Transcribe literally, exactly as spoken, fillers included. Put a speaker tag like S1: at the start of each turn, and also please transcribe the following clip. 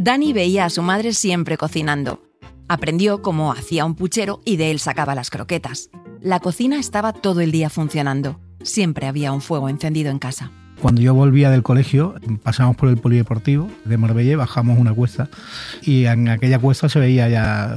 S1: Dani veía a su madre siempre cocinando. Aprendió cómo hacía un puchero y de él sacaba las croquetas. La cocina estaba todo el día funcionando. Siempre había un fuego encendido en casa.
S2: Cuando yo volvía del colegio, pasamos por el polideportivo de Marbella, bajamos una cuesta y en aquella cuesta se veía ya